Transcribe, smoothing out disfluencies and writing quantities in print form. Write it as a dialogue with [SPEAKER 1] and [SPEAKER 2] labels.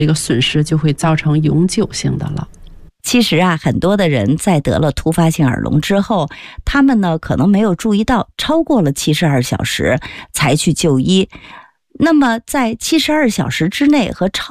[SPEAKER 1] 这个损失就会造成永久性的了。
[SPEAKER 2] 其实啊，很多的人在得了突发性耳聋之后，他们呢可能没有注意到超过了72小时才去就医。那么在72小时之内和超